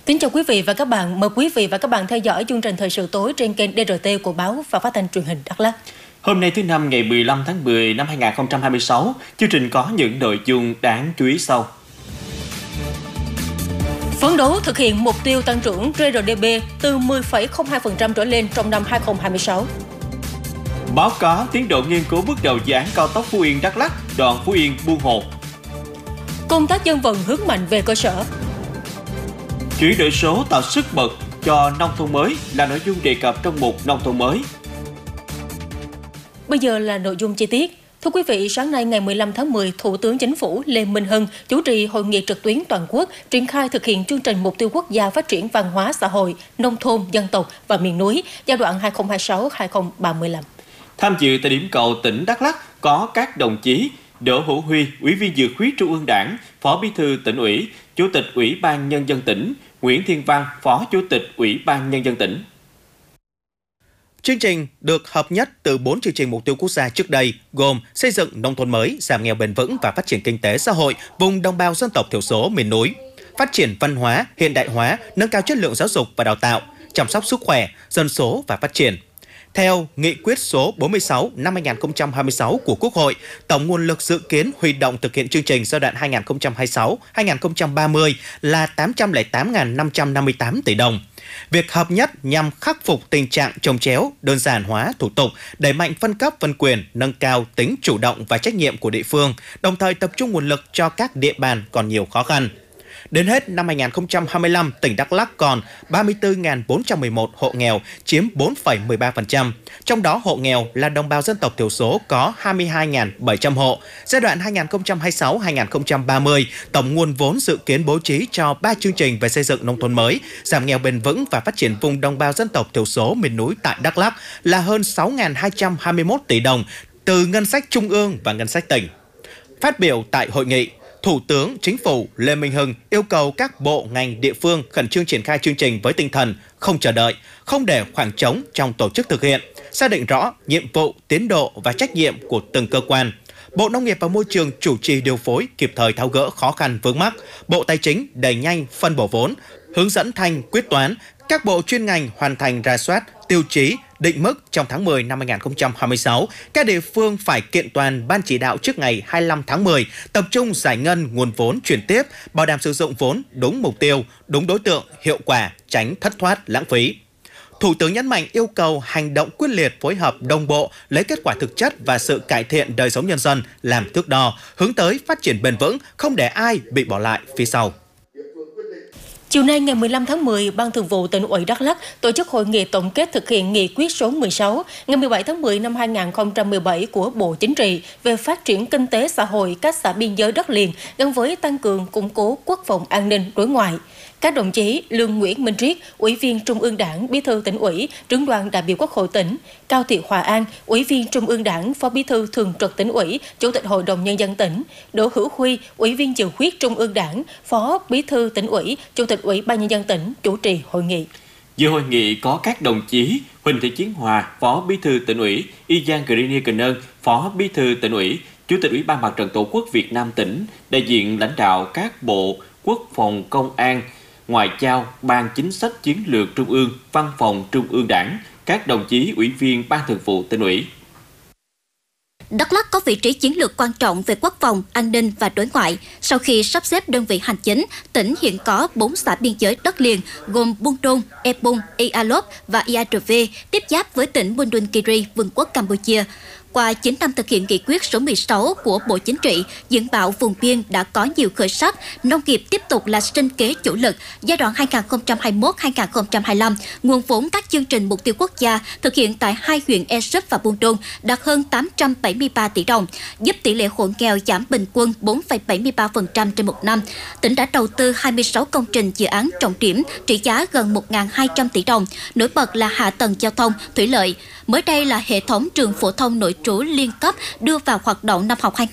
Kính chào quý vị và các bạn. Mời quý vị và các bạn theo dõi chương trình Thời sự tối trên kênh DRT của Báo và Phát thanh Truyền hình Đắk Lắk. Hôm nay thứ Năm ngày 15 tháng 10 năm 2026, chương trình có những nội dung đáng chú ý sau. Phấn đấu thực hiện mục tiêu tăng trưởng GRDP từ 10,02% trở lên trong năm 2026. Báo cáo tiến độ nghiên cứu bước đầu dự án cao tốc Phú Yên - Đắk Lắk, đoạn Phú Yên - Buôn Hồ. Công tác dân vận hướng mạnh về cơ sở. Chuyển đổi số tạo sức bật cho nông thôn mới là nội dung đề cập trong mục nông thôn mới. Bây giờ là nội dung chi tiết. Thưa quý vị, sáng nay ngày 15 tháng 10, Thủ tướng Chính phủ Lê Minh Hưng chủ trì hội nghị trực tuyến toàn quốc triển khai thực hiện chương trình mục tiêu quốc gia phát triển văn hóa xã hội, nông thôn, dân tộc và miền núi giai đoạn 2026-2035. Tham dự tại điểm cầu tỉnh Đắk Lắk có các đồng chí Đỗ Hữu Huy, Ủy viên Dự khuyết Trung ương Đảng, Phó Bí thư Tỉnh ủy, Chủ tịch Ủy ban Nhân dân tỉnh, Nguyễn Thiên Văn, Phó Chủ tịch Ủy ban Nhân dân tỉnh. Chương trình được hợp nhất từ 4 chương trình mục tiêu quốc gia trước đây, gồm xây dựng nông thôn mới, giảm nghèo bền vững và phát triển kinh tế xã hội vùng đồng bào dân tộc thiểu số miền núi, phát triển văn hóa, hiện đại hóa, nâng cao chất lượng giáo dục và đào tạo, chăm sóc sức khỏe, dân số và phát triển. Theo Nghị quyết số 46 năm 2026 của Quốc hội, tổng nguồn lực dự kiến huy động thực hiện chương trình giai đoạn 2026-2030 là 808.558 tỷ đồng. Việc hợp nhất nhằm khắc phục tình trạng chồng chéo, đơn giản hóa thủ tục, đẩy mạnh phân cấp phân quyền, nâng cao tính chủ động và trách nhiệm của địa phương, đồng thời tập trung nguồn lực cho các địa bàn còn nhiều khó khăn. Đến hết năm 2025, tỉnh Đắk Lắk còn 34.411 hộ nghèo, chiếm 4,13%. Trong đó hộ nghèo là đồng bào dân tộc thiểu số có 22.700 hộ. Giai đoạn 2026-2030, tổng nguồn vốn dự kiến bố trí cho 3 chương trình về xây dựng nông thôn mới, giảm nghèo bền vững và phát triển vùng đồng bào dân tộc thiểu số miền núi tại Đắk Lắk là hơn 6.221 tỷ đồng từ ngân sách trung ương và ngân sách tỉnh. Phát biểu tại hội nghị, Thủ tướng Chính phủ Lê Minh Hưng yêu cầu các bộ, ngành, địa phương khẩn trương triển khai chương trình với tinh thần không chờ đợi, không để khoảng trống trong tổ chức thực hiện, xác định rõ nhiệm vụ, tiến độ và trách nhiệm của từng cơ quan. Bộ Nông nghiệp và Môi trường chủ trì điều phối, kịp thời tháo gỡ khó khăn vướng mắc. Bộ Tài chính đẩy nhanh phân bổ vốn, hướng dẫn thanh quyết toán. Các bộ chuyên ngành hoàn thành rà soát, tiêu chí, định mức trong tháng 10 năm 2026. Các địa phương phải kiện toàn ban chỉ đạo trước ngày 25 tháng 10, tập trung giải ngân nguồn vốn chuyển tiếp, bảo đảm sử dụng vốn đúng mục tiêu, đúng đối tượng, hiệu quả, tránh thất thoát, lãng phí. Thủ tướng nhấn mạnh yêu cầu hành động quyết liệt, phối hợp đồng bộ, lấy kết quả thực chất và sự cải thiện đời sống nhân dân làm thước đo, hướng tới phát triển bền vững, không để ai bị bỏ lại phía sau. Chiều nay ngày 15 tháng 10, Ban Thường vụ Tỉnh ủy Đắk Lắk tổ chức hội nghị tổng kết thực hiện nghị quyết số 16 ngày 17 tháng 10 năm 2017 của Bộ Chính trị về phát triển kinh tế xã hội các xã biên giới đất liền gắn với tăng cường củng cố quốc phòng an ninh đối ngoại. Các đồng chí Lương Nguyễn Minh Triết, Ủy viên Trung ương Đảng, Bí thư Tỉnh ủy, Trưởng đoàn đại biểu Quốc hội tỉnh, Cao Thị Hòa An, Ủy viên Trung ương Đảng, Phó Bí thư Thường trực Tỉnh ủy, Chủ tịch Hội đồng Nhân dân tỉnh, Đỗ Hữu Huy, Ủy viên Dự khuyết Trung ương Đảng, Phó Bí thư Tỉnh ủy, Chủ tịch Ủy ban Nhân dân tỉnh chủ trì hội nghị. Dự hội nghị có các đồng chí Huỳnh Thị Chiến Hòa, Phó Bí thư Tỉnh ủy, Y Giang Grini Cần Ơn, Phó Bí thư Tỉnh ủy, Chủ tịch Ủy ban Mặt trận Tổ quốc Việt Nam tỉnh, đại diện lãnh đạo các bộ Quốc phòng, Công an, Ngoại giao, Ban Chính sách Chiến lược Trung ương, Văn phòng Trung ương Đảng, các đồng chí Ủy viên Ban Thường vụ Tỉnh ủy. Đắk Lắk có vị trí chiến lược quan trọng về quốc phòng, an ninh và đối ngoại. Sau khi sắp xếp đơn vị hành chính, tỉnh hiện có 4 xã biên giới đất liền gồm Buôn Đôn, E Bung, Ia Lop và Ia Trờ Vê, tiếp giáp với tỉnh Bundun Kiri, Vương quốc Campuchia. Qua 9 năm thực hiện nghị quyết số 16 của Bộ Chính trị, Dự báo vùng biên đã có nhiều khởi sắc, nông nghiệp tiếp tục là sinh kế chủ lực. Giai đoạn 2021-2025, nguồn vốn các chương trình mục tiêu quốc gia thực hiện tại 2 huyện E Súp và Buôn Đôn đạt hơn 873 tỷ đồng, giúp tỷ lệ hộ nghèo giảm bình quân 4,73% trên một năm. Tỉnh đã đầu tư 26 công trình dự án trọng điểm trị giá gần 1.200 tỷ đồng, nổi bật là hạ tầng giao thông, thủy lợi. Mới đây là hệ thống trường phổ thông nội trú liên cấp đưa vào hoạt động năm học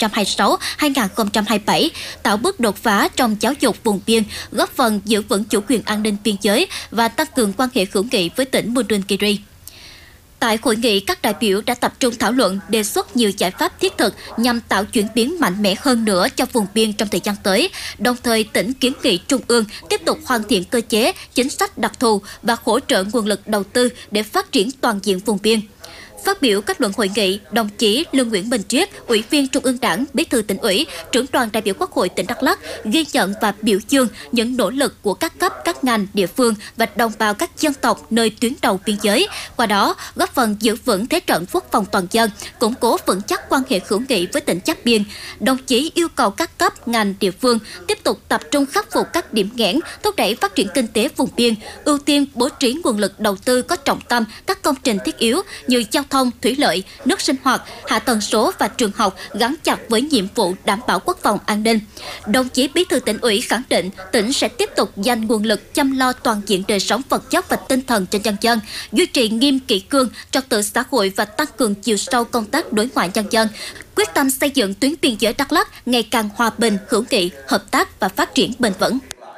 2026-2027, tạo bước đột phá trong giáo dục vùng biên, góp phần giữ vững chủ quyền an ninh biên giới và tăng cường quan hệ hữu nghị với tỉnh Bundun Kiri. Tại hội nghị, các đại biểu đã tập trung thảo luận, đề xuất nhiều giải pháp thiết thực nhằm tạo chuyển biến mạnh mẽ hơn nữa cho vùng biên trong thời gian tới. Đồng thời, tỉnh kiến nghị Trung ương tiếp tục hoàn thiện cơ chế, chính sách đặc thù và hỗ trợ nguồn lực đầu tư để phát triển toàn diện vùng biên. Phát biểu kết luận hội nghị, đồng chí Lương Nguyễn Minh Triết, Ủy viên Trung ương Đảng, Bí thư Tỉnh ủy, Trưởng đoàn đại biểu Quốc hội tỉnh Đắk Lắk ghi nhận và biểu dương những nỗ lực của các cấp, các ngành, địa phương và đồng bào các dân tộc nơi tuyến đầu biên giới, qua đó góp phần giữ vững thế trận quốc phòng toàn dân, củng cố vững chắc quan hệ hữu nghị với tỉnh giáp biên. Đồng chí yêu cầu các cấp, ngành, địa phương tiếp tục tập trung khắc phục các điểm nghẽn, thúc đẩy phát triển kinh tế vùng biên, ưu tiên bố trí nguồn lực đầu tư có trọng tâm các công trình thiết yếu như giao thông, thủy lợi, nước sinh hoạt, hạ tầng số và trường học gắn chặt với nhiệm vụ đảm bảo quốc phòng an ninh. Đồng chí Bí thư Tỉnh ủy khẳng định tỉnh sẽ tiếp tục dành nguồn lực chăm lo toàn diện đời sống vật chất và tinh thần cho nhân dân, duy trì nghiêm kỷ cương, trật tự xã hội và tăng cường chiều sâu công tác đối ngoại nhân dân, quyết tâm xây dựng tuyến biên giới Đắk Lắk ngày càng hòa bình, hữu nghị, hợp tác và phát triển bền vững.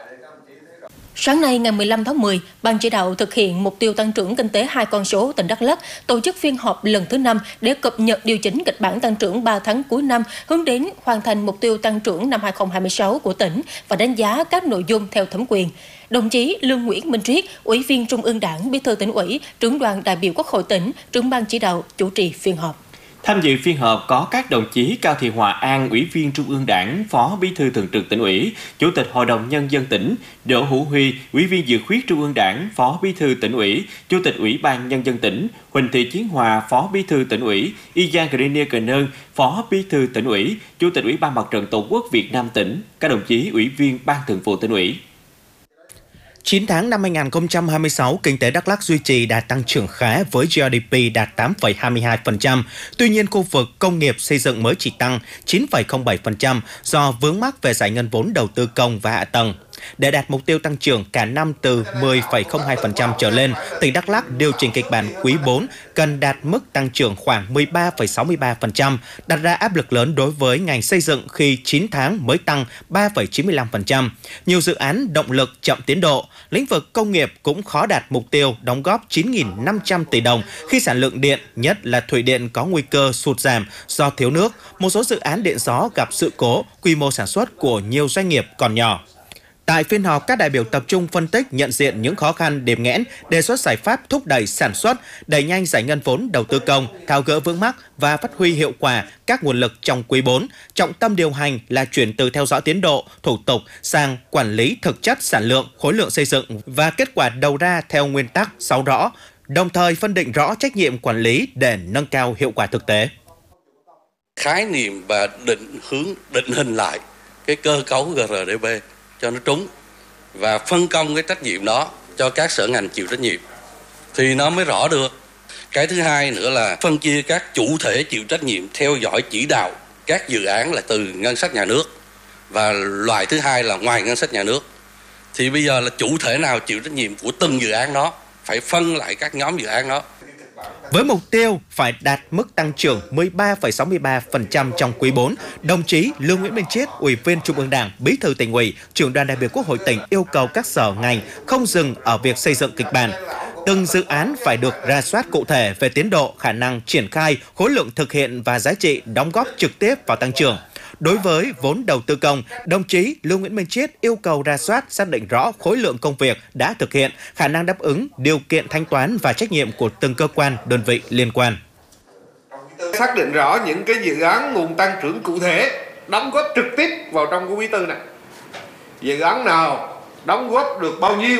Sáng nay ngày 15 tháng 10, Ban chỉ đạo thực hiện mục tiêu tăng trưởng kinh tế 2 con số tỉnh Đắk Lắk tổ chức phiên họp lần thứ 5 để cập nhật điều chỉnh kịch bản tăng trưởng 3 tháng cuối năm hướng đến hoàn thành mục tiêu tăng trưởng năm 2026 của tỉnh và đánh giá các nội dung theo thẩm quyền. Đồng chí Lương Nguyễn Minh Triết, Ủy viên Trung ương Đảng, Bí thư Tỉnh ủy, Trưởng đoàn đại biểu Quốc hội tỉnh, trưởng ban chỉ đạo chủ trì phiên họp. Tham dự phiên họp có các đồng chí Cao Thị Hòa An, Ủy viên Trung ương Đảng, Phó Bí thư Thường trực Tỉnh ủy, Chủ tịch Hội đồng Nhân dân tỉnh, Đỗ Hữu Huy, Ủy viên Dự khuyết Trung ương Đảng, Phó Bí thư Tỉnh ủy, Chủ tịch Ủy ban Nhân dân tỉnh, Huỳnh Thị Chiến Hòa, Phó Bí thư Tỉnh ủy, Ijan Grenier Cần Nơn, Phó Bí thư Tỉnh ủy, Chủ tịch Ủy ban Mặt trận Tổ quốc Việt Nam tỉnh, các đồng chí Ủy viên Ban Thường vụ Tỉnh ủy. 9 tháng năm 2026, kinh tế Đắk Lắk duy trì đà tăng trưởng khá với GDP đạt 8,22%. Tuy nhiên, khu vực công nghiệp xây dựng mới chỉ tăng 9,07% do vướng mắc về giải ngân vốn đầu tư công và hạ tầng. Để đạt mục tiêu tăng trưởng cả năm từ 10,02% trở lên, tỉnh Đắk Lắk điều chỉnh kịch bản quý 4 cần đạt mức tăng trưởng khoảng 13,63%, đặt ra áp lực lớn đối với ngành xây dựng khi 9 tháng mới tăng 3,95%. Nhiều dự án động lực chậm tiến độ, lĩnh vực công nghiệp cũng khó đạt mục tiêu đóng góp 9.500 tỷ đồng khi sản lượng điện, nhất là thủy điện có nguy cơ sụt giảm do thiếu nước. Một số dự án điện gió gặp sự cố, quy mô sản xuất của nhiều doanh nghiệp còn nhỏ. Tại phiên họp, các đại biểu tập trung phân tích, nhận diện những khó khăn, điểm nghẽn, đề xuất giải pháp thúc đẩy sản xuất, đẩy nhanh giải ngân vốn đầu tư công, tháo gỡ vướng mắc và phát huy hiệu quả các nguồn lực trong quý 4. Trọng tâm điều hành là chuyển từ theo dõi tiến độ, thủ tục sang quản lý thực chất sản lượng, khối lượng xây dựng và kết quả đầu ra theo nguyên tắc 6 rõ, đồng thời phân định rõ trách nhiệm quản lý để nâng cao hiệu quả thực tế. Khái niệm và định hình lại cái cơ cấu GRDP cho nó trúng và phân công cái trách nhiệm đó cho các sở ngành chịu trách nhiệm thì nó mới rõ được. Cái thứ hai nữa là phân chia các chủ thể chịu trách nhiệm theo dõi chỉ đạo các dự án là từ ngân sách nhà nước và loại thứ hai là ngoài ngân sách nhà nước. Thì bây giờ là chủ thể nào chịu trách nhiệm của từng dự án đó, phải phân lại các nhóm dự án đó. Với mục tiêu phải đạt mức tăng trưởng 13,63% trong quý 4, đồng chí Lương Nguyễn Minh Triết, Ủy viên Trung ương Đảng, Bí thư Tỉnh ủy, Trưởng đoàn đại biểu Quốc hội tỉnh yêu cầu các sở ngành không dừng ở việc xây dựng kịch bản. Từng dự án phải được rà soát cụ thể về tiến độ, khả năng triển khai, khối lượng thực hiện và giá trị đóng góp trực tiếp vào tăng trưởng. Đối với vốn đầu tư công, đồng chí Lương Nguyễn Minh Triết yêu cầu rà soát, xác định rõ khối lượng công việc đã thực hiện, khả năng đáp ứng, điều kiện thanh toán và trách nhiệm của từng cơ quan, đơn vị liên quan. Xác định rõ những cái dự án nguồn tăng trưởng cụ thể, đóng góp trực tiếp vào trong cái quý tư này. Dự án nào đóng góp được bao nhiêu,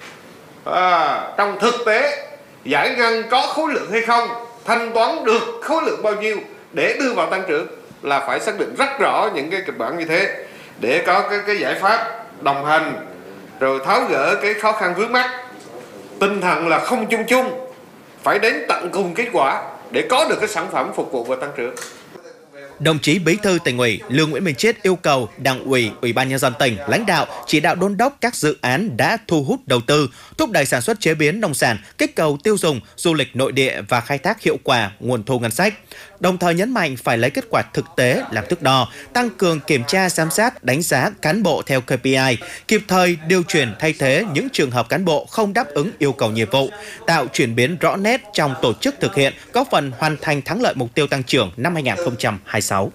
trong thực tế giải ngân có khối lượng hay không, thanh toán được khối lượng bao nhiêu để đưa vào tăng trưởng, là phải xác định rất rõ những cái kịch bản như thế để có cái giải pháp đồng hành rồi tháo gỡ cái khó khăn vướng mắc. Tinh thần là không chung chung, phải đến tận cùng kết quả để có được cái sản phẩm phục vụ vào tăng trưởng. Đồng chí Bí thư Tỉnh ủy Lương Nguyễn Minh Chiết yêu cầu Đảng ủy, Ủy ban Nhân dân tỉnh lãnh đạo chỉ đạo đôn đốc các dự án đã thu hút đầu tư, thúc đẩy sản xuất chế biến nông sản, kích cầu tiêu dùng, du lịch nội địa và khai thác hiệu quả nguồn thu ngân sách. Đồng thời nhấn mạnh phải lấy kết quả thực tế làm thước đo, tăng cường kiểm tra giám sát, đánh giá cán bộ theo KPI, kịp thời điều chuyển thay thế những trường hợp cán bộ không đáp ứng yêu cầu nhiệm vụ, tạo chuyển biến rõ nét trong tổ chức thực hiện, góp phần hoàn thành thắng lợi mục tiêu tăng trưởng năm 2026.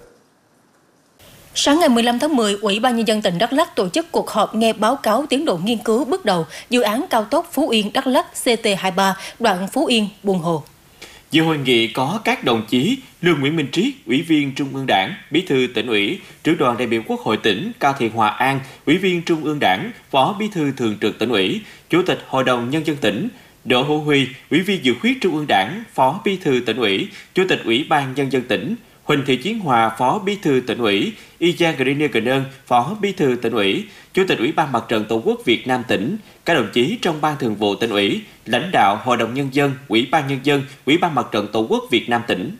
Sáng ngày 15 tháng 10, Ủy ban Nhân dân tỉnh Đắk Lắk tổ chức cuộc họp nghe báo cáo tiến độ nghiên cứu bước đầu dự án cao tốc Phú Yên - Đắk Lắk CT23 đoạn Phú Yên - Buôn Hồ. Dự hội nghị có các đồng chí Lương Nguyễn Minh Triết, Ủy viên Trung ương Đảng, Bí thư Tỉnh ủy, Trưởng đoàn đại biểu Quốc hội tỉnh, Cao Thị Hòa An, Ủy viên Trung ương Đảng, Phó Bí thư Thường trực Tỉnh ủy, Chủ tịch Hội đồng Nhân dân tỉnh, Đỗ Hữu Huy, Ủy viên Dự khuyết Trung ương Đảng, Phó Bí thư Tỉnh ủy, Chủ tịch Ủy ban Nhân dân tỉnh, Huỳnh Thị Chiến Hòa, Phó Bí thư Tỉnh ủy, Ijan Grenier Cần, Phó Bí thư Tỉnh ủy, Chủ tịch Ủy ban Mặt trận Tổ quốc Việt Nam tỉnh, các đồng chí trong Ban Thường vụ Tỉnh ủy, lãnh đạo Hội đồng Nhân dân, Ủy ban Nhân dân, Ủy ban Mặt trận Tổ quốc Việt Nam tỉnh.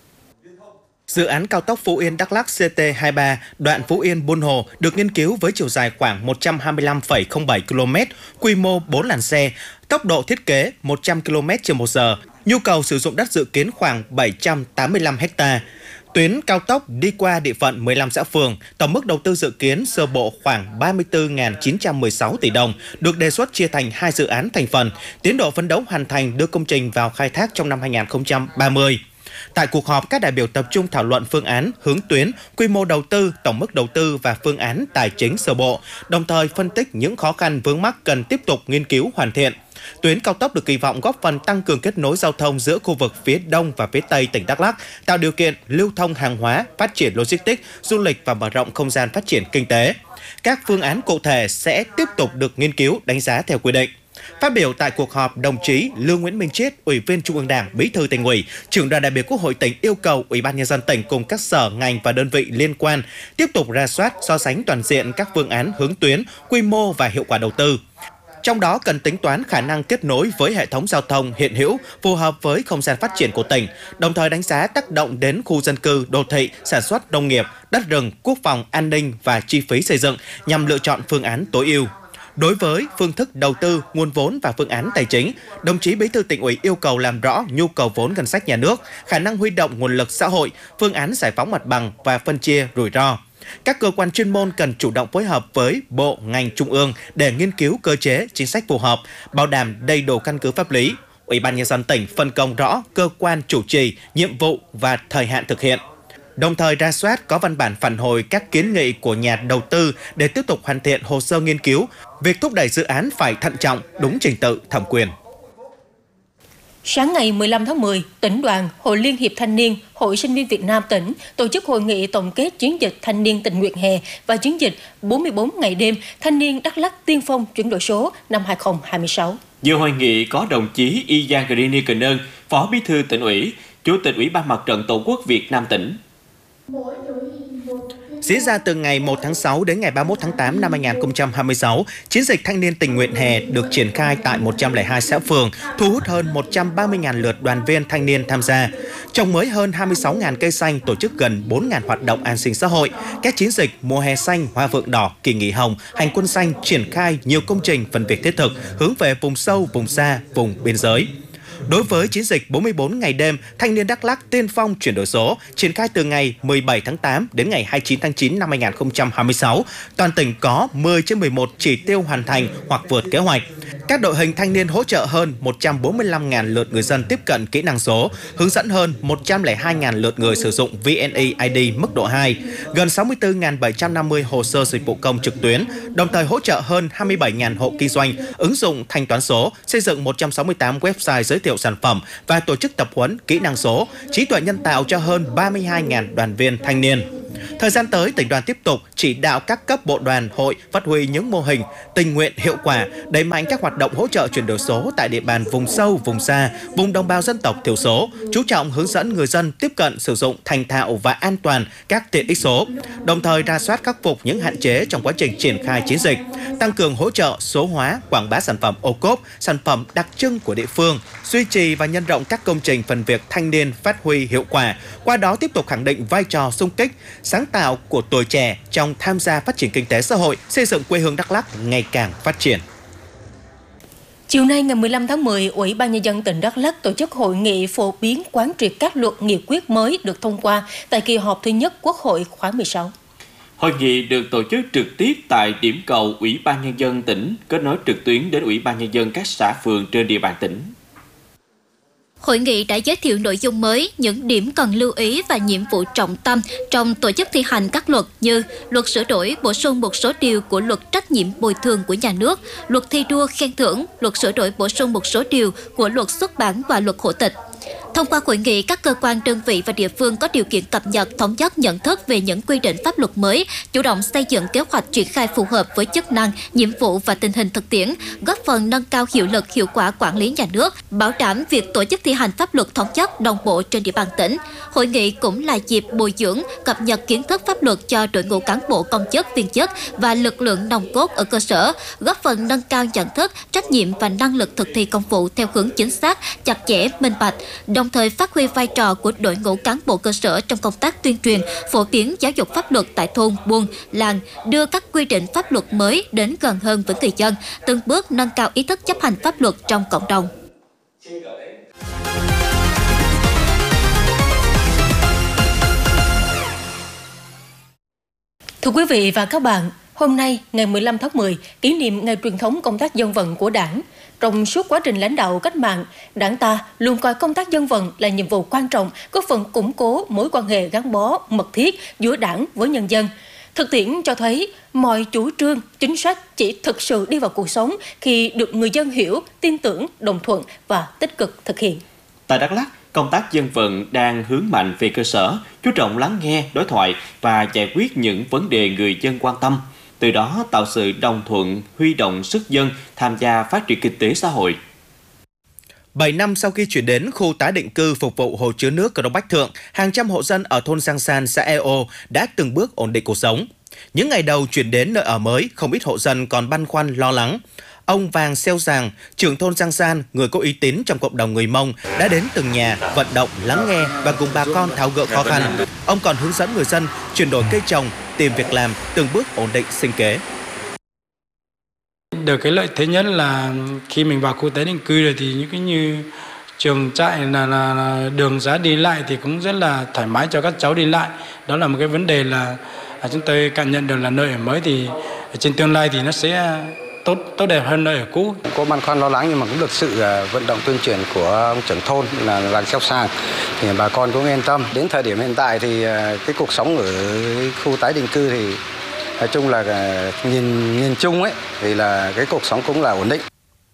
Dự án cao tốc Phú Yên - Đắk Lắk CT23 đoạn Phú Yên - Buôn Hồ được nghiên cứu với chiều dài khoảng 125,07 km, quy mô 4 làn xe, tốc độ thiết kế 100 km/h, nhu cầu sử dụng đất dự kiến khoảng 785 ha. Tuyến cao tốc đi qua địa phận 15 xã phường, tổng mức đầu tư dự kiến sơ bộ khoảng 34.916 tỷ đồng, được đề xuất chia thành 2 dự án thành phần, tiến độ phấn đấu hoàn thành đưa công trình vào khai thác trong năm 2030. Tại cuộc họp, các đại biểu tập trung thảo luận phương án, hướng tuyến, quy mô đầu tư, tổng mức đầu tư và phương án tài chính sơ bộ, đồng thời phân tích những khó khăn vướng mắc cần tiếp tục nghiên cứu hoàn thiện. Tuyến cao tốc được kỳ vọng góp phần tăng cường kết nối giao thông giữa khu vực phía đông và phía tây tỉnh Đắk Lắk, tạo điều kiện lưu thông hàng hóa, phát triển logistics, du lịch và mở rộng không gian phát triển kinh tế. Các phương án cụ thể sẽ tiếp tục được nghiên cứu, đánh giá theo quy định. Phát biểu tại cuộc họp, đồng chí Lương Nguyễn Minh Chiết, Ủy viên Trung ương Đảng, Bí thư Tỉnh ủy, Trưởng đoàn đại biểu Quốc hội tỉnh yêu cầu Ủy ban Nhân dân tỉnh cùng các sở, ngành và đơn vị liên quan tiếp tục rà soát, so sánh toàn diện các phương án hướng tuyến, quy mô và hiệu quả đầu tư. Trong đó cần tính toán khả năng kết nối với hệ thống giao thông hiện hữu phù hợp với không gian phát triển của tỉnh, đồng thời đánh giá tác động đến khu dân cư, đô thị, sản xuất nông nghiệp, đất rừng, quốc phòng, an ninh và chi phí xây dựng nhằm lựa chọn phương án tối ưu. Đối với phương thức đầu tư, nguồn vốn và phương án tài chính, đồng chí Bí thư Tỉnh ủy yêu cầu làm rõ nhu cầu vốn ngân sách nhà nước, khả năng huy động nguồn lực xã hội, phương án giải phóng mặt bằng và phân chia rủi ro. Các cơ quan chuyên môn cần chủ động phối hợp với bộ, ngành trung ương để nghiên cứu cơ chế, chính sách phù hợp, bảo đảm đầy đủ căn cứ pháp lý. Ủy ban Nhân dân tỉnh phân công rõ cơ quan chủ trì, nhiệm vụ và thời hạn thực hiện. Đồng thời rà soát có văn bản phản hồi các kiến nghị của nhà đầu tư để tiếp tục hoàn thiện hồ sơ nghiên cứu. Việc thúc đẩy dự án phải thận trọng, đúng trình tự, thẩm quyền. Sáng ngày 15 tháng 10, tỉnh đoàn, Hội Liên hiệp Thanh niên, Hội Sinh viên Việt Nam tỉnh tổ chức hội nghị tổng kết chiến dịch thanh niên tình nguyện hè và chiến dịch 44 ngày đêm thanh niên Đắk Lắk tiên phong chuyển đổi số năm 2026. Dự hội nghị có đồng chí Ijan Grenier Cần, Phó Bí thư Tỉnh ủy, Chủ tịch Ủy ban Mặt trận Tổ quốc Việt Nam tỉnh. Diễn ra từ ngày 1 tháng 6 đến ngày 31 tháng 8 năm 2026, chiến dịch thanh niên tình nguyện hè được triển khai tại 102 xã phường, thu hút hơn 130.000 lượt đoàn viên thanh niên tham gia. Trồng mới hơn 26.000 cây xanh, tổ chức gần 4.000 hoạt động an sinh xã hội. Các chiến dịch mùa hè xanh, hoa phượng đỏ, kỳ nghỉ hồng, hành quân xanh triển khai nhiều công trình phần việc thiết thực hướng về vùng sâu, vùng xa, vùng biên giới. Đối với chiến dịch 44 ngày đêm, thanh niên Đắk Lắk tiên phong chuyển đổi số, triển khai từ ngày 17 tháng 8 đến ngày 29 tháng 9 năm 2026, toàn tỉnh có 10 trên 11 chỉ tiêu hoàn thành hoặc vượt kế hoạch. Các đội hình thanh niên hỗ trợ hơn 145.000 lượt người dân tiếp cận kỹ năng số, hướng dẫn hơn 102.000 lượt người sử dụng VNeID mức độ 2, gần 64.750 hồ sơ dịch vụ công trực tuyến, đồng thời hỗ trợ hơn 27.000 hộ kinh doanh, ứng dụng thanh toán số, xây dựng 168 website giới thiệu sản phẩm và tổ chức tập huấn kỹ năng số, trí tuệ nhân tạo cho hơn 32.000 đoàn viên thanh niên. Thời gian tới, tỉnh đoàn tiếp tục chỉ đạo các cấp bộ đoàn, hội phát huy những mô hình tình nguyện hiệu quả, đẩy mạnh các hoạt động hoạt động hỗ trợ chuyển đổi số tại địa bàn vùng sâu, vùng xa, vùng đồng bào dân tộc thiểu số, chú trọng hướng dẫn người dân tiếp cận sử dụng thành thạo và an toàn các tiện ích số, đồng thời rà soát khắc phục những hạn chế trong quá trình triển khai chiến dịch, tăng cường hỗ trợ số hóa, quảng bá sản phẩm ô cốp, sản phẩm đặc trưng của địa phương, duy trì và nhân rộng các công trình phần việc thanh niên phát huy hiệu quả, qua đó tiếp tục khẳng định vai trò xung kích, sáng tạo của tuổi trẻ trong tham gia phát triển kinh tế xã hội, xây dựng quê hương Đắk Lắk ngày càng phát triển. Chiều nay ngày 15 tháng 10, Ủy ban Nhân dân tỉnh Đắk Lắk tổ chức hội nghị phổ biến quán triệt các luật nghị quyết mới được thông qua tại kỳ họp thứ nhất Quốc hội khóa 16. Hội nghị được tổ chức trực tiếp tại điểm cầu Ủy ban Nhân dân tỉnh, kết nối trực tuyến đến Ủy ban Nhân dân các xã phường trên địa bàn tỉnh. Hội nghị đã giới thiệu nội dung mới, những điểm cần lưu ý và nhiệm vụ trọng tâm trong tổ chức thi hành các luật như luật sửa đổi, bổ sung một số điều của luật trách nhiệm bồi thường của nhà nước, luật thi đua khen thưởng, luật sửa đổi bổ sung một số điều của luật xuất bản và luật hộ tịch. Thông qua hội nghị, các cơ quan, đơn vị và địa phương có điều kiện cập nhật, thống nhất nhận thức về những quy định pháp luật mới, chủ động xây dựng kế hoạch triển khai phù hợp với chức năng, nhiệm vụ và tình hình thực tiễn, góp phần nâng cao hiệu lực, hiệu quả quản lý nhà nước, bảo đảm việc tổ chức thi hành pháp luật thống nhất, đồng bộ trên địa bàn tỉnh. Hội nghị cũng là dịp bồi dưỡng, cập nhật kiến thức pháp luật cho đội ngũ cán bộ, công chức, viên chức và lực lượng nòng cốt ở cơ sở, góp phần nâng cao nhận thức, trách nhiệm và năng lực thực thi công vụ theo hướng chính xác, chặt chẽ, minh bạch, đồng thời phát huy vai trò của đội ngũ cán bộ cơ sở trong công tác tuyên truyền, phổ biến giáo dục pháp luật tại thôn, buôn, làng, đưa các quy định pháp luật mới đến gần hơn với người dân, từng bước nâng cao ý thức chấp hành pháp luật trong cộng đồng. Thưa quý vị và các bạn, hôm nay, ngày 15 tháng 10, kỷ niệm ngày truyền thống công tác dân vận của Đảng. Trong suốt quá trình lãnh đạo cách mạng, Đảng ta luôn coi công tác dân vận là nhiệm vụ quan trọng, góp phần củng cố mối quan hệ gắn bó mật thiết giữa Đảng với nhân dân. Thực tiễn cho thấy mọi chủ trương, chính sách chỉ thực sự đi vào cuộc sống khi được người dân hiểu, tin tưởng, đồng thuận và tích cực thực hiện. Tại Đắk Lắk, công tác dân vận đang hướng mạnh về cơ sở, chú trọng lắng nghe, đối thoại và giải quyết những vấn đề người dân quan tâm. Từ đó tạo sự đồng thuận, huy động sức dân tham gia phát triển kinh tế xã hội. 7 năm sau khi chuyển đến khu tái định cư phục vụ hồ chứa nước Crong Bách Thượng, hàng trăm hộ dân ở thôn Giang San, xã Eo đã từng bước ổn định cuộc sống. Những ngày đầu chuyển đến nơi ở mới, không ít hộ dân còn băn khoăn lo lắng. Ông Vàng Xeo Giàng, trưởng thôn Giang San, người có uy tín trong cộng đồng người Mông, đã đến từng nhà, vận động, lắng nghe và cùng bà con tháo gỡ khó khăn. Ông còn hướng dẫn người dân chuyển đổi cây trồng, tìm việc làm, từng bước ổn định sinh kế. Được cái lợi thế nhất là khi mình vào khu tái định cư rồi thì những cái như trường trại là đường xá đi lại thì cũng rất là thoải mái cho các cháu đi lại. Đó là một cái vấn đề là chúng tôi cảm nhận được là nơi ở mới thì trên tương lai thì nó sẽ tốt đẹp hơn nơi ở cũ. Có băn khoăn lo lắng nhưng mà cũng được sự vận động tuyên truyền của ông trưởng thôn là Vàng Xeo Giàng thì bà con cũng yên tâm. Đến thời điểm hiện tại thì cái cuộc sống ở khu tái định cư thì nói chung là nhìn chung ấy thì là cái cuộc sống cũng là ổn định.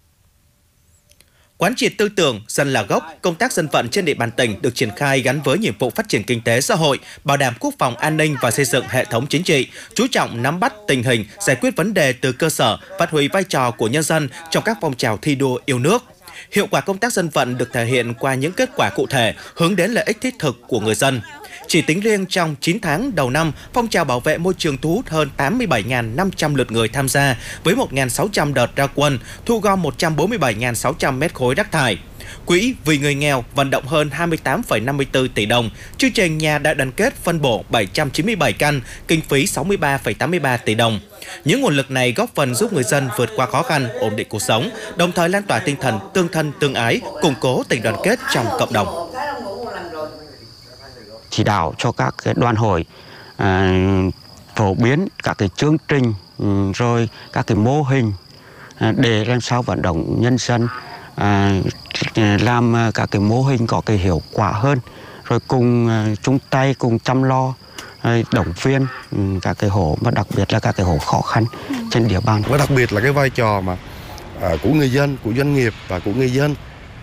Quán triệt tư tưởng dân là gốc, công tác dân vận trên địa bàn tỉnh được triển khai gắn với nhiệm vụ phát triển kinh tế xã hội, bảo đảm quốc phòng an ninh và xây dựng hệ thống chính trị, chú trọng nắm bắt tình hình, giải quyết vấn đề từ cơ sở, phát huy vai trò của nhân dân trong các phong trào thi đua yêu nước. Hiệu quả công tác dân vận được thể hiện qua những kết quả cụ thể, hướng đến lợi ích thiết thực của người dân. Chỉ tính riêng trong 9 tháng đầu năm, phong trào bảo vệ môi trường thu hút hơn 87.500 lượt người tham gia với 1.600 đợt ra quân, thu gom 147.600 mét khối rác thải. Quỹ vì người nghèo vận động hơn 28,54 tỷ đồng, chương trình nhà đại đoàn kết phân bổ 797 căn, kinh phí 63,83 tỷ đồng. Những nguồn lực này góp phần giúp người dân vượt qua khó khăn, ổn định cuộc sống, đồng thời lan tỏa tinh thần tương thân tương ái, củng cố tình đoàn kết trong cộng đồng. Chỉ đạo cho các cái đoàn hội phổ biến các cái chương trình rồi các cái mô hình để làm sao vận động nhân dân làm các cái mô hình có cái hiệu quả hơn, rồi cùng chung tay cùng chăm lo động viên các cái hộ mà đặc biệt là các cái hộ khó khăn trên địa bàn. Và đặc biệt là cái vai trò mà của người dân, của doanh nghiệp và của người dân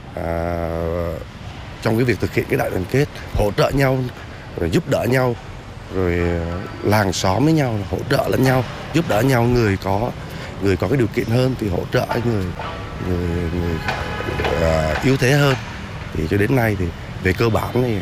trong cái việc thực hiện cái đại đoàn kết, hỗ trợ nhau, rồi giúp đỡ nhau, rồi làng xóm với nhau, hỗ trợ lẫn nhau, giúp đỡ nhau, người có cái điều kiện hơn thì hỗ trợ người yếu thế hơn. Thì cho đến nay thì về cơ bản thì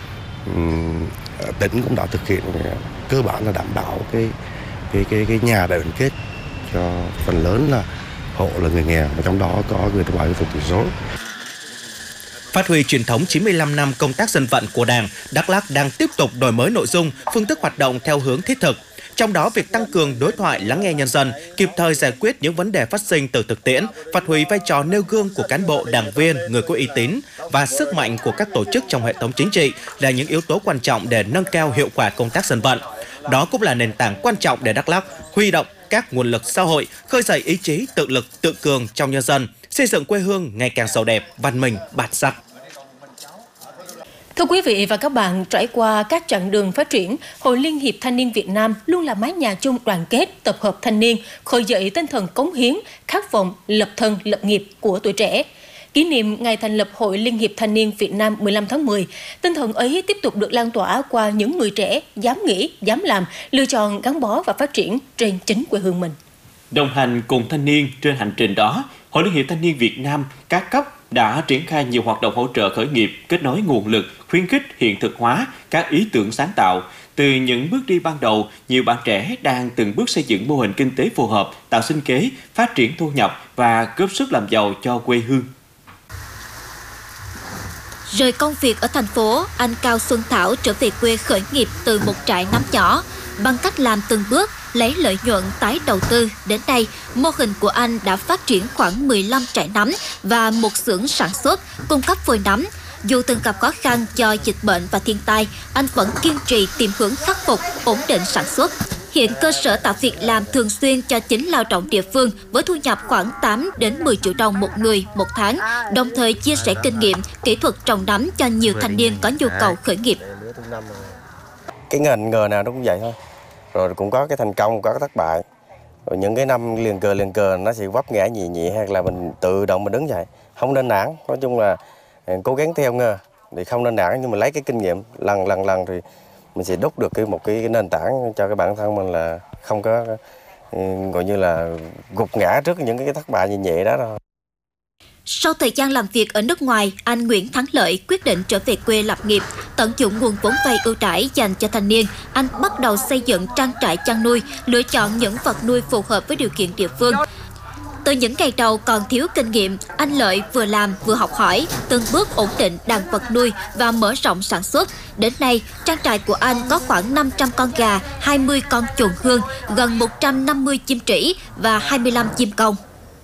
tỉnh cũng đã thực hiện cơ bản là đảm bảo cái nhà đại đoàn kết cho phần lớn là hộ là người nghèo, mà trong đó có người đồng bào dân tộc thiểu số. Phát huy truyền thống 95 năm công tác dân vận của Đảng, Đắk Lắk đang tiếp tục đổi mới nội dung, phương thức hoạt động theo hướng thiết thực. Trong đó, việc tăng cường đối thoại lắng nghe nhân dân, kịp thời giải quyết những vấn đề phát sinh từ thực tiễn, phát huy vai trò nêu gương của cán bộ, đảng viên, người có uy tín và sức mạnh của các tổ chức trong hệ thống chính trị là những yếu tố quan trọng để nâng cao hiệu quả công tác dân vận. Đó cũng là nền tảng quan trọng để Đắk Lắk huy động các nguồn lực xã hội, khơi dậy ý chí tự lực tự cường trong nhân dân, xây dựng quê hương ngày càng giàu đẹp, văn minh, bản sắc. Thưa quý vị và các bạn, trải qua các chặng đường phát triển, Hội Liên hiệp Thanh niên Việt Nam luôn là mái nhà chung đoàn kết, tập hợp thanh niên, khơi dậy tinh thần cống hiến, khát vọng lập thân, lập nghiệp của tuổi trẻ. Kỷ niệm ngày thành lập Hội Liên hiệp Thanh niên Việt Nam 15 tháng 10, tinh thần ấy tiếp tục được lan tỏa qua những người trẻ dám nghĩ, dám làm, lựa chọn gắn bó và phát triển trên chính quê hương mình. Đồng hành cùng thanh niên trên hành trình đó, Hội Liên hiệp Thanh niên Việt Nam các cấp đã triển khai nhiều hoạt động hỗ trợ khởi nghiệp, kết nối nguồn lực, khuyến khích hiện thực hóa các ý tưởng sáng tạo. Từ những bước đi ban đầu, nhiều bạn trẻ đang từng bước xây dựng mô hình kinh tế phù hợp, tạo sinh kế, phát triển thu nhập và góp sức làm giàu cho quê hương. Rời công việc ở thành phố, anh Cao Xuân Thảo trở về quê khởi nghiệp từ một trại nấm nhỏ. Bằng cách làm từng bước, lấy lợi nhuận tái đầu tư, đến nay, mô hình của anh đã phát triển khoảng 15 trại nấm và một xưởng sản xuất, cung cấp phôi nấm. Dù từng gặp khó khăn do dịch bệnh và thiên tai, anh vẫn kiên trì tìm hướng khắc phục, ổn định sản xuất. Hiện cơ sở tạo việc làm thường xuyên cho chính lao động địa phương với thu nhập khoảng 8 đến 10 triệu đồng một người một tháng, đồng thời chia sẻ kinh nghiệm, kỹ thuật trồng nấm cho nhiều thanh niên có nhu cầu khởi nghiệp. Cái ngành nghề nào nó cũng vậy thôi. Rồi cũng có cái thành công, có cái thất bại. Rồi những cái năm liền cờ nó sẽ vấp ngã nhẹ hay là mình tự động mình đứng dậy. Không nên nản, nói chung là cố gắng theo nghề thì không nên nản, nhưng mà lấy cái kinh nghiệm lần thì mình sẽ đúc được một cái nền tảng cho cái bản thân mình là không có gọi như là gục ngã trước những cái thất bại nhẹ đó đâu. Sau thời gian làm việc ở nước ngoài, anh Nguyễn Thắng Lợi quyết định trở về quê lập nghiệp. Tận dụng nguồn vốn vay ưu đãi dành cho thanh niên, anh bắt đầu xây dựng trang trại chăn nuôi, lựa chọn những vật nuôi phù hợp với điều kiện địa phương. Từ những ngày đầu còn thiếu kinh nghiệm, anh Lợi vừa làm vừa học hỏi, từng bước ổn định đàn vật nuôi và mở rộng sản xuất. Đến nay, trang trại của anh có khoảng 500 con gà, 20 con chuồn hương, gần 150 chim trĩ và 25 chim công.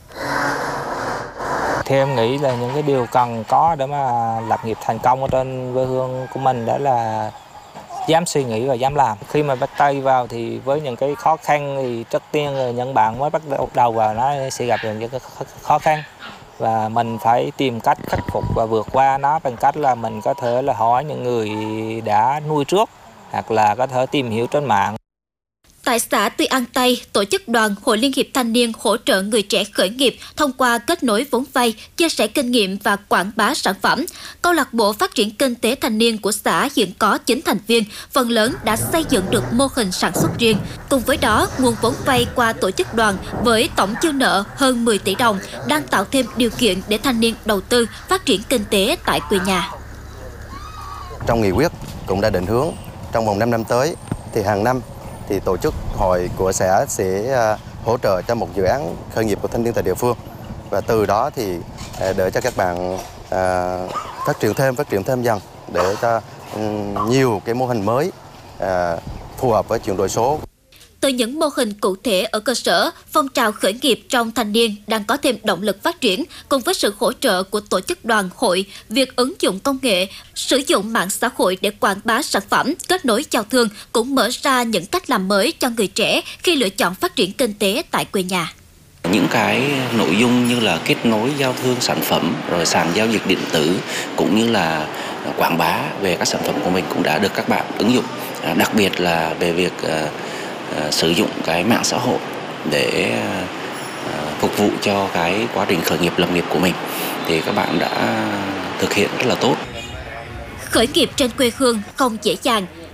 Theo em nghĩ là những cái điều cần có để mà lập nghiệp thành công ở trên quê hương của mình đó là dám suy nghĩ và dám làm. Khi mà bắt tay vào thì với những cái khó khăn thì trước tiên là những bạn mới bắt đầu vào nó sẽ gặp những cái khó khăn và mình phải tìm cách khắc phục và vượt qua nó bằng cách là mình có thể là hỏi những người đã nuôi trước hoặc là có thể tìm hiểu trên mạng. Tại xã Tuy An Tây, tổ chức đoàn Hội Liên hiệp Thanh niên hỗ trợ người trẻ khởi nghiệp thông qua kết nối vốn vay, chia sẻ kinh nghiệm và quảng bá sản phẩm. Câu lạc bộ phát triển kinh tế thanh niên của xã hiện có 9 thành viên, phần lớn đã xây dựng được mô hình sản xuất riêng. Cùng với đó, nguồn vốn vay qua tổ chức đoàn với tổng dư nợ hơn 10 tỷ đồng đang tạo thêm điều kiện để thanh niên đầu tư phát triển kinh tế tại quê nhà. Trong nghị quyết cũng đã định hướng trong vòng 5 năm tới thì hàng năm thì tổ chức hội của xã sẽ hỗ trợ cho một dự án khởi nghiệp của thanh niên tại địa phương, và từ đó thì để cho các bạn phát triển thêm dần để cho nhiều cái mô hình mới phù hợp với chuyển đổi số. Từ những mô hình cụ thể ở cơ sở, phong trào khởi nghiệp trong thanh niên đang có thêm động lực phát triển. Cùng với sự hỗ trợ của tổ chức đoàn hội, việc ứng dụng công nghệ, sử dụng mạng xã hội để quảng bá sản phẩm, kết nối giao thương cũng mở ra những cách làm mới cho người trẻ khi lựa chọn phát triển kinh tế tại quê nhà. Những cái nội dung như là kết nối giao thương sản phẩm, rồi sàn giao dịch điện tử cũng như là quảng bá về các sản phẩm của mình cũng đã được các bạn ứng dụng. Đặc biệt là về việc sử dụng cái mạng xã hội để phục vụ cho cái quá trình khởi nghiệp lập nghiệp của mình thì các bạn đã thực hiện rất là tốt. Khởi nghiệp trên quê hương không dễ dàng.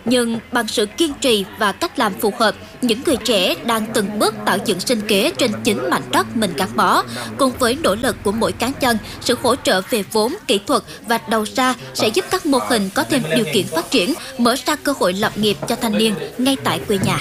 Nhưng bằng sự kiên trì và cách làm phù hợp, những người trẻ đang từng bước tạo dựng sinh kế trên chính mảnh đất mình gắn bó. Cùng với nỗ lực của mỗi cá nhân, sự hỗ trợ về vốn, kỹ thuật và đầu ra sẽ giúp các mô hình có thêm điều kiện phát triển, mở ra cơ hội lập nghiệp cho thanh niên ngay tại quê nhà.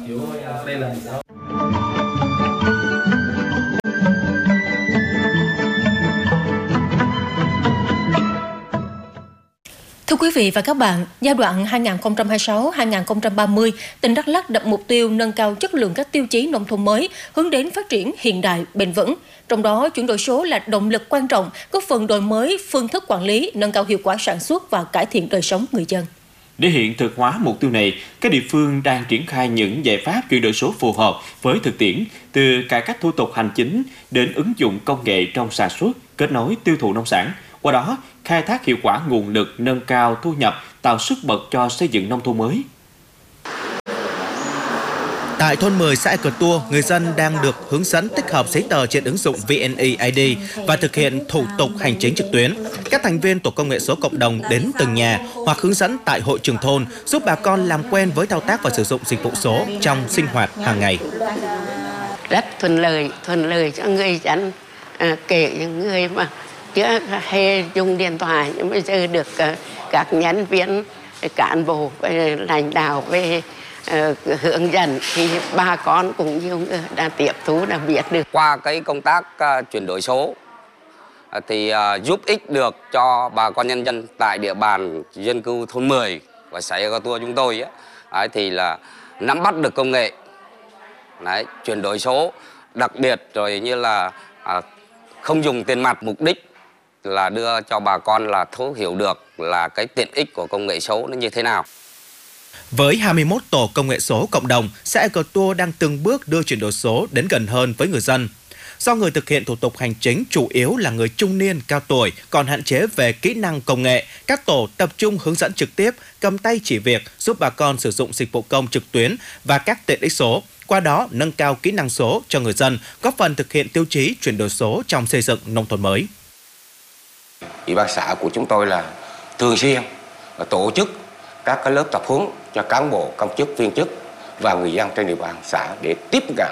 Thưa quý vị và các bạn, giai đoạn 2026-2030, tỉnh Đắk Lắk đặt mục tiêu nâng cao chất lượng các tiêu chí nông thôn mới, hướng đến phát triển hiện đại, bền vững. Trong đó, chuyển đổi số là động lực quan trọng, góp phần đổi mới phương thức quản lý, nâng cao hiệu quả sản xuất và cải thiện đời sống người dân. Để hiện thực hóa mục tiêu này, các địa phương đang triển khai những giải pháp chuyển đổi số phù hợp với thực tiễn, từ cải cách thủ tục hành chính đến ứng dụng công nghệ trong sản xuất, kết nối tiêu thụ nông sản. Qua đó, khai thác hiệu quả nguồn lực, nâng cao thu nhập, tạo sức bật cho xây dựng nông thôn mới. Tại thôn 10 xã Cờ Tua, người dân đang được hướng dẫn tích hợp giấy tờ trên ứng dụng VNeID và thực hiện thủ tục hành chính trực tuyến. Các thành viên tổ công nghệ số cộng đồng đến từng nhà hoặc hướng dẫn tại hội trường thôn, giúp bà con làm quen với thao tác và sử dụng dịch vụ số trong sinh hoạt hàng ngày. Rất thuận lợi cho người dân, kể những người mà chưa hề dùng điện thoại, nhưng bây giờ được các nhân viên, cán bộ, lãnh đạo về hướng dẫn thì bà con cũng nhiều người đã tiếp thu, đã biết được. Qua cái công tác chuyển đổi số thì giúp ích được cho bà con nhân dân tại địa bàn dân cư thôn 10 và xã Cờ Tua chúng tôi thì là nắm bắt được công nghệ, chuyển đổi số, đặc biệt rồi như là không dùng tiền mặt, mục đích là đưa cho bà con là thấu hiểu được là cái tiện ích của công nghệ số nó như thế nào. Với 21 tổ công nghệ số cộng đồng, xã Cờ Tua đang từng bước đưa chuyển đổi số đến gần hơn với người dân. Do người thực hiện thủ tục hành chính chủ yếu là người trung niên, cao tuổi, còn hạn chế về kỹ năng công nghệ, các tổ tập trung hướng dẫn trực tiếp, cầm tay chỉ việc, giúp bà con sử dụng dịch vụ công trực tuyến và các tiện ích số. Qua đó, nâng cao kỹ năng số cho người dân, góp phần thực hiện tiêu chí chuyển đổi số trong xây dựng nông thôn mới. Ủy ban xã của chúng tôi là thường xuyên tổ chức các cái lớp tập huấn cho cán bộ, công chức, viên chức và người dân trên địa bàn xã để tiếp cận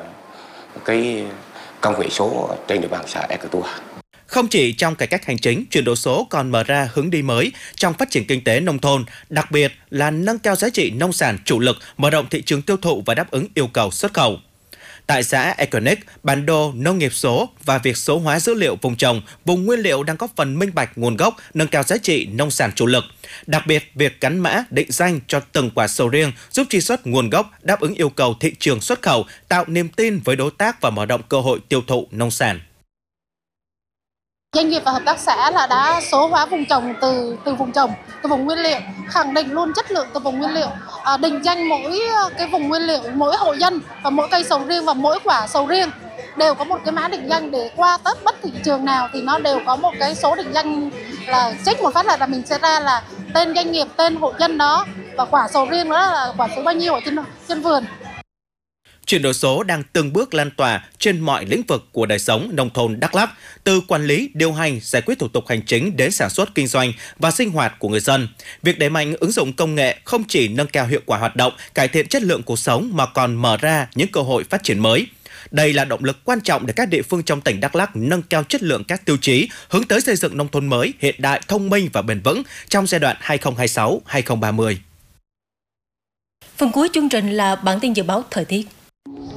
cái công nghệ số trên địa bàn xã Cờ Tua. Không chỉ trong cải cách hành chính, chuyển đổi số còn mở ra hướng đi mới trong phát triển kinh tế nông thôn, đặc biệt là nâng cao giá trị nông sản chủ lực, mở rộng thị trường tiêu thụ và đáp ứng yêu cầu xuất khẩu. Tại xã Econic, bản đồ nông nghiệp số và việc số hóa dữ liệu vùng trồng, vùng nguyên liệu đang góp phần minh bạch nguồn gốc, nâng cao giá trị nông sản chủ lực. Đặc biệt, việc gắn mã, định danh cho từng quả sầu riêng giúp truy xuất nguồn gốc, đáp ứng yêu cầu thị trường xuất khẩu, tạo niềm tin với đối tác và mở rộng cơ hội tiêu thụ nông sản. Doanh nghiệp và hợp tác xã là đã số hóa vùng trồng từ vùng trồng, từ vùng nguyên liệu, khẳng định luôn chất lượng từ vùng nguyên liệu, định danh mỗi cái vùng nguyên liệu, mỗi hộ dân và mỗi cây sầu riêng và mỗi quả sầu riêng đều có một cái mã định danh để qua bất thị trường nào thì nó đều có một cái số định danh, là check một phát là mình sẽ ra là tên doanh nghiệp, tên hộ dân đó và quả sầu riêng đó là quả số bao nhiêu ở trên vườn. Chuyển đổi số đang từng bước lan tỏa trên mọi lĩnh vực của đời sống nông thôn Đắk Lắk, từ quản lý, điều hành, giải quyết thủ tục hành chính đến sản xuất kinh doanh và sinh hoạt của người dân. Việc đẩy mạnh ứng dụng công nghệ không chỉ nâng cao hiệu quả hoạt động, cải thiện chất lượng cuộc sống mà còn mở ra những cơ hội phát triển mới. Đây là động lực quan trọng để các địa phương trong tỉnh Đắk Lắk nâng cao chất lượng các tiêu chí, hướng tới xây dựng nông thôn mới hiện đại, thông minh và bền vững trong giai đoạn 2026-2030. Phần cuối chương trình là bản tin dự báo thời tiết.